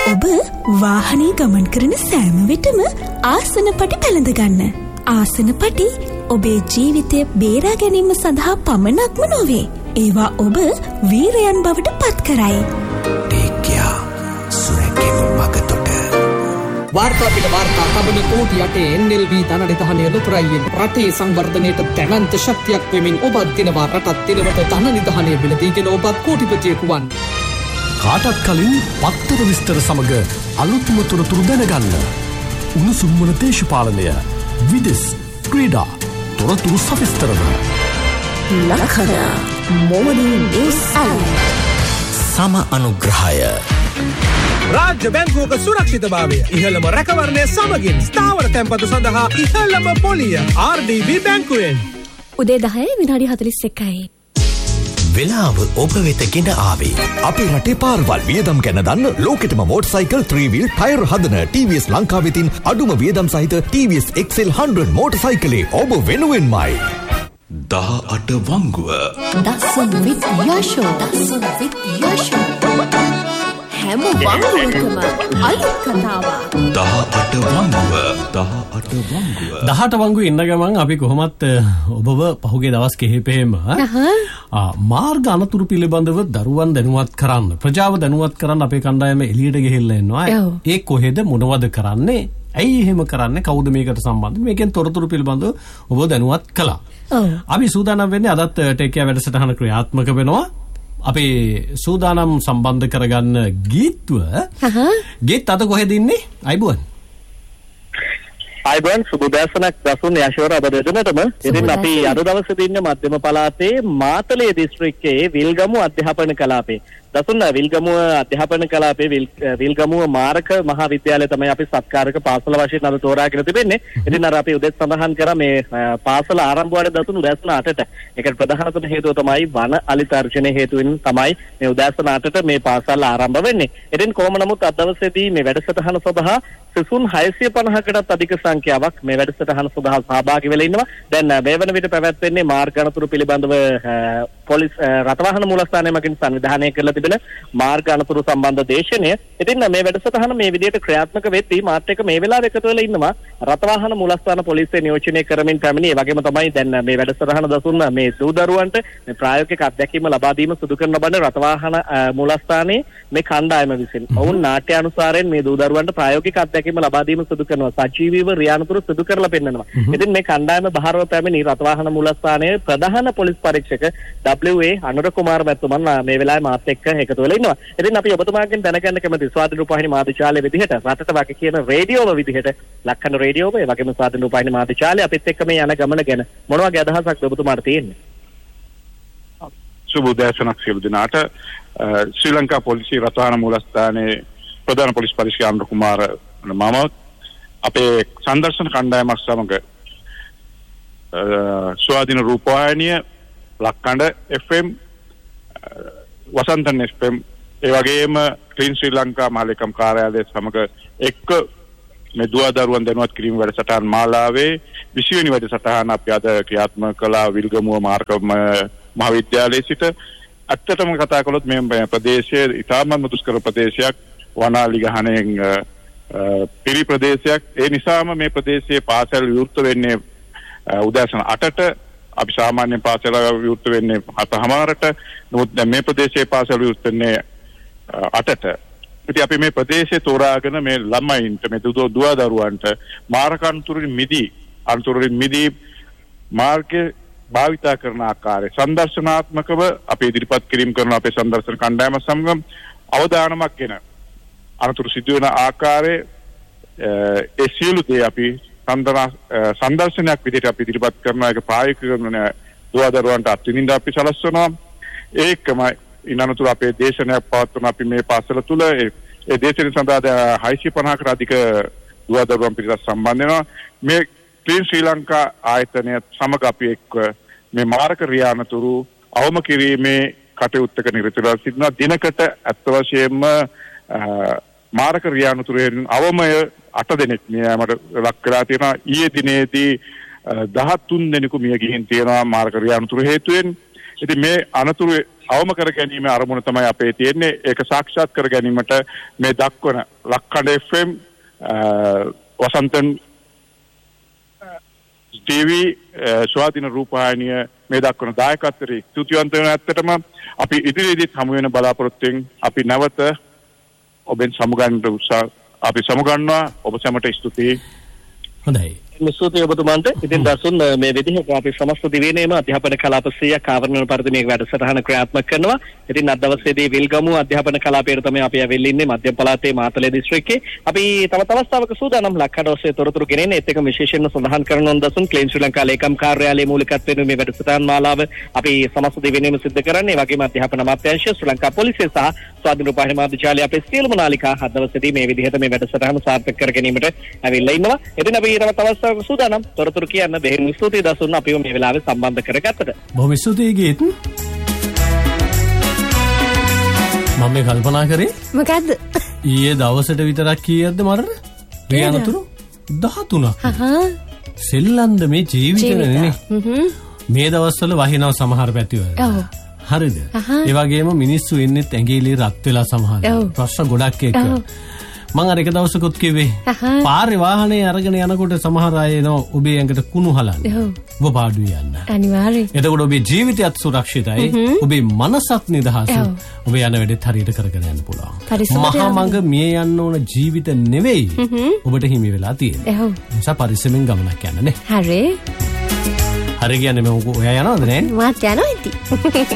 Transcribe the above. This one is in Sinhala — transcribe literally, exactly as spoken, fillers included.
ඔබ වාහනේ ගමන් කරන සෑම විටම ආසන පටි පැළඳ ගන්න. ආසන පටි ඔබේ ජීවිතය බේරා ගැනීම සඳහා පමණක්ම නොවේ. ඒවා ඔබ වීරයන් බවට පත් කරයි. ටේක්යා සුරැකීම මගතොට. වාර්තා පිට වාර්තා තබන කෝටි යටේ එන් එල් බී ධනනිධානය ලොකුරයියෙන් රටේ සංවර්ධනයට දැවැන්ත ශක්තියක් වෙමින් ඔබත් දිනවා රටත් දිනවට ධන නිධානය බිලදීගෙන ඔබත් කෝටිපතියෙකු වන්. කාටත් කලින් පත්තර විස්තර සමග අලුත්ම තොරතුරු දැනගන්න. උණුසුම් වන දේශපාලනය, විදෙස්, ක්‍රීඩා, තොරතුරු සවිස්තරව. ලකන මොවනින් නිවුස් ඇලර්ට්. සම අනුග්‍රහය. රාජ්‍ය බැංකුවක සුරක්ෂිතභාවය ඉහළම රැකවරණය සමගින් ස්ථාවර තැන්පතු සඳහා ඉහළම පොලිය ආර් ඩී බී බැංකුවෙන්. උදේ දහය විනාඩි හතළිස් එකයි. වෙලාව ඔබ වෙත ගෙන ආවේ. අපේ රටේ පාරවල් වියදම් ගැන දන්න ලෝකෙටම මෝටර්සයිකල් three wheel ටයර් හදන ටී වී එස් ලංකාවේ තින් අඩුම වියදම් සහිත ටී වී එස් එක්ස් එල් hundred මෝටර්සයිකලේ ඔබ වෙනුවෙන්මයි. දහඅට වංගුව. දසුන් විත් යෂෝ දසුන් විත් යෂෝ. හැම වංගුවකම අලුත් කතාවක්. දහඅට වංගුව. දහඅට වංගුව. දහඅට වංගුවේ ඉන්න ගමන් අපි කොහොමත් ඔබව පහුගිය දවස් කිහිපෙම මාර්ග අනතුරු පිළිබඳව දරුවන් දැනුවත් කරන්න, ප්‍රජාව දැනුවත් කරන්න අපේ කණ්ඩායම එළියට ගිහිල්ලා ඉන්නවා. ඒ කොහෙද මොනවද කරන්නේ? ඇයි එහෙම කරන්නේ? කවුද මේකට සම්බන්ධ? මේකෙන් තොරතුරු පිළිබඳව ඔබ දැනුවත් කළා. අපි සූදානම් වෙන්නේ අදත් ටේකියා වැඩසටහන ක්‍රියාත්මක වෙනවා. අපේ සූදානම් සම්බන්ධ කරගන්න ගීත්ව ගීත් අද කොහෙද ඉන්නේ? අයිබුවන්. අයිබුවන් සුබ දැසනක් දසුන් යශෝර අද දෙදෙනාටම. ඉතින් අපි අද දවසේ ඉන්නේ මධ්‍යම පළාතේ මාතලේ දිස්ත්‍රික්කයේ විල්ගමුව අධ්‍යාපන කලාපේ. දසුන් විල්ගමුව අධ්‍යාපන කලාපේ විල්ගමුව මාරක මහා විද්‍යාලය තමයි අපි සත්කාරක පාසල වශයෙන් අද තෝරාගෙන තිබෙන්නේ. ඉතින් අර අපි උදෙස් සඳහන් කරා මේ පාසල ආරම්භ වන දසුන් උදෑසන අටට. ඒකට ප්‍රධානතම හේතුව තමයි වන අලිතර්ජන හේතුවෙන් තමයි මේ උදෑසන අටට මේ පාසල ආරම්භ වෙන්නේ. ඉතින් කොහොම නමුත් අද දවසේදී මේ වැඩසටහන සඳහා සිසුන් හයසිය පනහකටත් අධික සංඛ්‍යාවක් මේ වැඩසටහන සඳහා සහභාගී වෙලා ඉන්නවා. දැන් මේ වන විට පැවැත්වෙන්නේ මාර්ග අනතුරු පිළිබඳව පොලිස් රථවාහන මූලස්ථානය මගින් සංවිධානය කරලා තිබෙන මාර්ග අනතුරු සම්බන්ධ දේශනය. ඉතින් මේ වැඩසටහන මේ විදිහට ක්‍රියාත්මක වෙද්දී මාත් එක්ක මේ වෙලාවේ එකතු වෙලා ඉන්නවා රථවාහන මූලස්ථාන පොලිසිය නියෝජනය කරමින් පැමිණි. ඒ වගේම තමයි දැන් මේ වැඩසටහන දසුන් මේ දූ දරුවන්ට මේ ප්‍රායෝගික අත්දැකීම ලබා දීම සිදු කරන බඳ රථවාහන මූලස්ථානයේ මේ කණ්ඩායම විසින් ඔවුන් නාට්‍යානුසාරයෙන් මේ දූ දරුවන්ට ප්‍රායෝගික අත්දැකීම ලබා දීම සිදු කරනවා. සජීවීව රියානතුරු සිදු කරලා පෙන්නනවා. ඉතින් මේ කණ්ඩායම බහරව පැමිණි රථවාහන මූලස්ථානයේ ප්‍රධාන පොලිස් පරීක්ෂක ඩබ්ලිව් ඒ අනුර කුමාර මැතිතුමන් මේ වෙලාවේ මාත් එක්ක එකතු වෙලා ඉන්නවා. ඉතින් අපි ඔබතුමාගෙන් දැනගන්න කැමති ස්වාධීන රූපවාහිනී මාධ්‍යාලය විදිහට රටට වගේ කියන රේඩියෝව විදිහට ලක්කන රේඩියෝව ඒ වගේම ස්වාධීන රූපවාහිනී මාධ්‍යාලය අපිත් එක්ක මේ යන ගමන ගැන මොන වගේ අදහසක්ද ඔබතුමාට තියෙන්නේ? සුබ උදෑසනක් සියලු දෙනාට. ශ්‍රී ලංකා පොලිසිය රථවාහන මූලස්ථානයේ ප්‍රධාන පොලිස් පරීක්ෂක අනුර කුමාර මම අපේ සංදර්ශන කණ්ඩායමක් සමග ස්වාධීන රූපවාහිනිය, ලක්කඬ එෆ් එම්, වසන්තන් එෆ් එම්, ඒ වගේම ක්ලීන් ශ්‍රී ලංකා මාලේකම් කාර්යාලය සමග එක්ක මේ දුව දරුවන් දැනුවත් කිරීම වැඩසටහන් මාලාවේ විසි වෙනි වැඩසටහන අපි අද ක්‍රියාත්මක කළා විල්ගමුව මාර්ග මහාවිද්‍යාලයේ සිට. ඇත්තටම කතා කළොත් මේ ප්‍රදේශයේ ඉතාමත්ම දුෂ්කර ප්‍රදේශයක්, වනාලි ගහණයෙන් පිරි ප්‍රදේශයක්. ඒ නිසාම මේ ප්‍රදේශයේ පාසල් විවෘත වෙන්නේ උදෑසන අටට. අපි සාමාන්‍ය පාසල විවෘත වෙන්නේ හතමාරට. නමුත් දැන් මේ ප්‍රදේශයේ පාසල් විවෘත වෙන්නේ අටට. ඉතින් අපි මේ ප්‍රදේශයේ තෝරාගෙන මේ ළමයින්ට, මේ දුව දරුවන්ට මාරක අනතුරින් මිදී අනතුරින් මිදී මාර්ගයේ භාවිතා කරන ආකාරය සංදර්ශනාත්මකව අපි ඉදිරිපත් කිරීම කරන අපේ සංදර්ශන කණ්ඩායම සමග අවධානමක් ගෙන අනතුරු සිදු වෙන ආකාරයේ ඒ සියලු දේ අපි සංදර්ශනයක් විදිහට අපි ඉදිරිපත් කරන එක ප්‍රායෝගික කරන දුව දරුවන්ට අත්විඳින්න අපි සලස්වනවා. ඒකම ඉන්නතුරු අපේ දේශනයක් පවත්වන අපි මේ පාසල තුල ඒ දේශනය සඳහා හයසිය පනහකට අධික දුව දරුවන් පිරිසක් සම්බන්ධ වෙනවා. මේ ක්ලීන් ශ්‍රී ලංකා ආයතනය සමග අපි එක්ව මේ මාරක රියානතුරු අවම කිරීමේ කටයුත්තක නිරත වෙලා සිටිනවා. දිනකට අත් වශයෙන්ම මාරක රියානතුරුෙන් අවමය අට දෙනෙක් මියමට ලක් වෙලා තියෙනවා. ඊයේ දිනේදී දහතුන් දෙනෙකු මිය ගිහින් තියෙනවා මාරක රියානතුරු හේතුවෙන්. ඉතින් මේ අනතුරු අවම කර ගැනීම අරමුණ තමයි අපේ තියෙන්නේ. ඒක සාක්ෂාත් කර ගැනීමට මේ දක්වන ලක්කඩ එෆ් එම් වසන්තන් ටීවී ස්වාධීන රූපවාහිනිය මේ දක්වන දායකත්වයේ ස්තුතිවන්ත වෙන ඇත්තටම අපි ඉදිරියේදීත් හමු වෙන බලාපොරොත්තුෙන් අපි නැවත ඔබෙන් සමුගන්න උත්සාහ අපි සමුගන්නවා. ඔබ සැමට ස්තුතියි. හොඳයි. ස්තුතියි ඔබතුමාන්ට. ඉතින් දසුන් මේ විදිහට අපි සමස්ත දිවයිනේම අධ්‍යාපන කලාප සියයක් ආවරණ පරිදි මේ වැඩසටහන ක්‍රියාත්මක කරනවා. ඉතින් අද දවසේදී විල්ගමු අධ්‍යාපන කලාපයට තමයි අපි ඇවිල්ලා ඉන්නේ මධ්‍යම පළාතේ මාතලේ දිස්ත්‍රික්කේ. අපි තම තවස්තාවක සූදානම් ලක්කඩ ඔස්සේ තොරතුරු ගෙනෙන්නේ. ඒත් එක විශේෂයෙන්ම සඳහන් කරනවා දසුන් ක්ලීන් ශ්‍රී ලංකා ලේකම් කාර්යාලයේ මූලිකත්වයෙන් මේ වැඩසටහන් මාලාව අපි සමස්ත දිවයිනේම සිදු කරන්නේ. ඒ වගේම අධ්‍යාපන අමාත්‍යාංශය ශ්‍රී ලංකා පොලිසිය සහ ස්වාධීන රූපවාහිනී මාධ්‍යාලය අපේ සියලුම නාලිකා අද දවසේදී මේ විදිහට මේ වැඩසටහන සාර්ථක කර ගැනීමට ඇවිල්ලා ඉන්නවා. ඉතින් අපි තම තවස්තාවක සූදානම් තොරතුරු කියන්න බෙහෙම ස්තුතියි දසුන් අපිව මේ වෙලාවේ සම්බන්ධ කරගත්තට. බොහොම ස්තුතියි ගීත්. මම මේ කල්පනා කරේ මොකද්ද? ඊයේ දවසට විතරක් කීයක්ද මරණ? රියනතුරු දහතුනක්. හහ. සෙල්ලන්ද මේ ජීවිතේනේ. හ්ම්. මේ දවස්වල වහිනව සමහර පැතිවල. ඔව්. හරිද? ඒ වගේම මිනිස්සු එන්නෙත් ඇඟිලි රත් වෙලා සමහර. ප්‍රශ්න ගොඩක් එක්ක. මං අර එක දවසකුත් කිව්වේ පාරේ වාහනේ අරගෙන යනකොට සමහර අය එනවා ඔබේ ඇඟට කුණු හලන්න. ඔබ පාඩුවේ යන්න. අනිවාර්යයෙන්. එතකොට ඔබේ ජීවිතයත් සුරක්ෂිතයි. ඔබේ මනසත් නිදහසයි. ඔබ යන වැඩේත් හරියට කරගෙන යන්න පුළුවන්. මහා මඟ මිය යන්න ඕන ජීවිත නෙවෙයි ඔබට හිමි වෙලා තියෙන්නේ. ඒ නිසා පරිස්සමෙන් ගමනක් යන්න නේ. හරි. හරි කියන්නේ මම ඔයා යනවද නේ? මාත් යනවා ඉතින්.